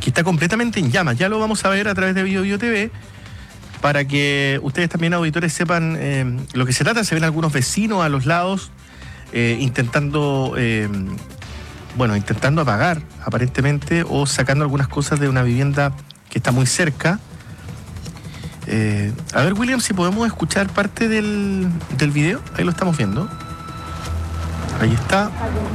que está completamente en llamas. Ya lo vamos a ver a través de BioBio TV, para que ustedes también, auditores, sepan lo que se trata. Se ven algunos vecinos a los lados intentando apagar, aparentemente, o sacando algunas cosas de una vivienda que está muy cerca. A ver, William, si podemos escuchar parte del video. Ahí lo estamos viendo. Ahí está.